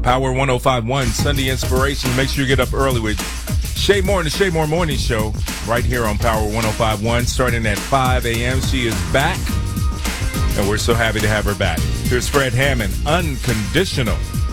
Power 105.1 Sunday Inspiration. Make sure you get up early with Shay Moore and the Shay Moore Morning Show right here on Power 105.1 starting at 5 a.m. She is back, and we're so happy to have her back. Here's Fred Hammond, Unconditional.